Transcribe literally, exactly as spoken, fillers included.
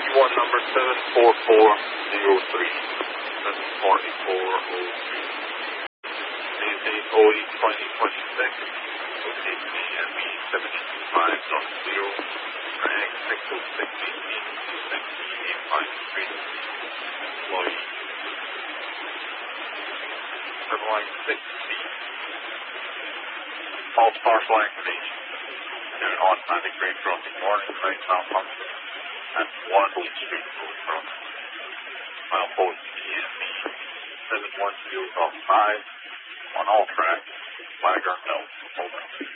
one number seven four four zero three. seven four four zero three. Maintain O E twenty twenty-six. Locate me at B seven two five north zero. Drag six oh six eighteen six eight five three. Employee. Line six C. False partial activation. Do an automatic grade crossing warning, right malfunction. And one street road crossing. Mile four P M E seven one zero five on all tracks. Flagger no. Over.